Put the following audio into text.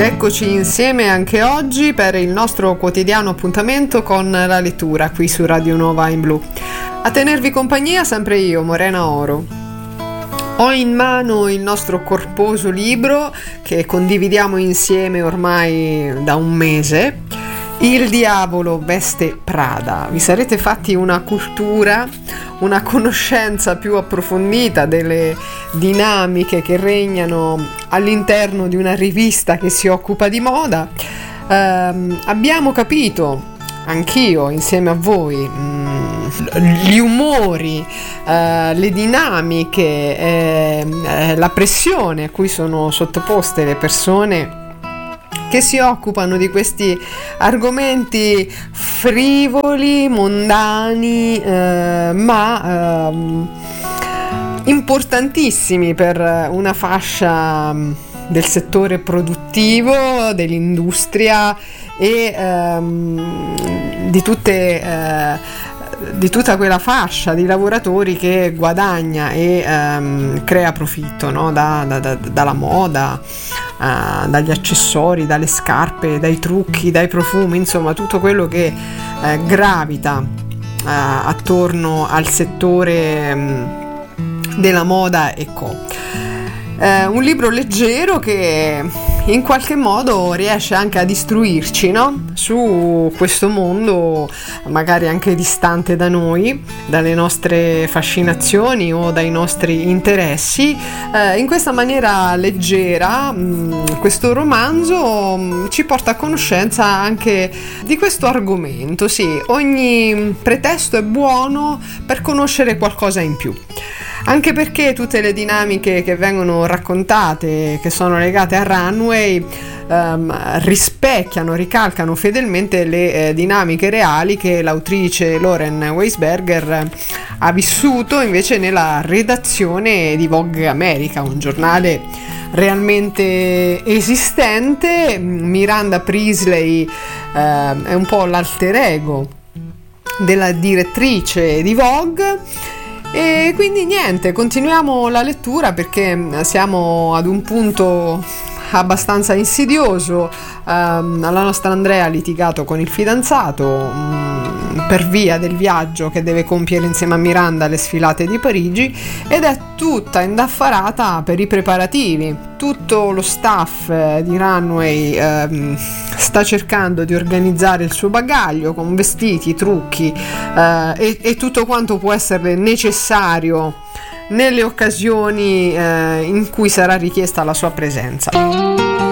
Eccoci insieme anche oggi per il nostro quotidiano appuntamento con la lettura qui su Radio Nuova in Blu. A tenervi compagnia sempre io, Morena Oro. Ho in mano il nostro corposo libro che condividiamo insieme ormai da un mese, Il diavolo veste Prada. Vi sarete fatti una cultura, una conoscenza più approfondita delle dinamiche che regnano all'interno di una rivista che si occupa di moda. Abbiamo capito, anch'io insieme a voi, gli umori, le dinamiche, la pressione a cui sono sottoposte le persone che si occupano di questi argomenti frivoli, mondani, ma importantissimi per una fascia del settore produttivo, dell'industria e di tutta quella fascia di lavoratori che guadagna e crea profitto, no? Dalla moda, dagli accessori, dalle scarpe, dai trucchi, dai profumi, insomma tutto quello che gravita attorno al settore della moda e co. Un libro leggero che in qualche modo riesce anche ad istruirci, no? Su questo mondo magari anche distante da noi, dalle nostre fascinazioni o dai nostri interessi. In questa maniera leggera questo romanzo ci porta a conoscenza anche di questo argomento. Sì, ogni pretesto è buono per conoscere qualcosa in più. Anche perché tutte le dinamiche che vengono raccontate, che sono legate a Runway, rispecchiano, ricalcano fedelmente le dinamiche reali che l'autrice Lauren Weisberger ha vissuto invece nella redazione di Vogue America, un giornale realmente esistente. Miranda Priestley è un po' l'alter ego della direttrice di Vogue. E quindi niente, continuiamo la lettura perché siamo ad un punto abbastanza insidioso. La nostra Andrea ha litigato con il fidanzato per via del viaggio che deve compiere insieme a Miranda alle sfilate di Parigi ed è tutta indaffarata per i preparativi. Tutto lo staff di Runway sta cercando di organizzare il suo bagaglio con vestiti, trucchi e tutto quanto può essere necessario nelle occasioni in cui sarà richiesta la sua presenza.